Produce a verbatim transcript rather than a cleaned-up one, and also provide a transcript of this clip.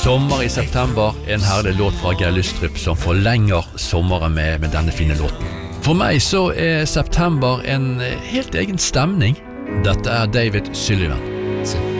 Sommer i september, en herlig låt fra Geir Lystrup som forlenger sommeren med, med denne fine låten. For meg så er september en helt egen stemning. Dette er David Sullivan.